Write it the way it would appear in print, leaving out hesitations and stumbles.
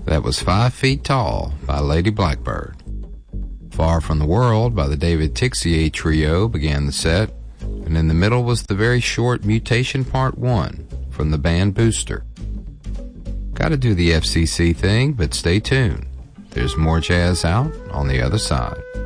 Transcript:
That was 5 Feet Tall by Lady Blackbird. Far from the World by the David Tixier Trio began the set, and in the middle was the very short Mutation Part 1 from the band Booster. Gotta do the FCC thing, but stay tuned. There's more jazz out on the other side.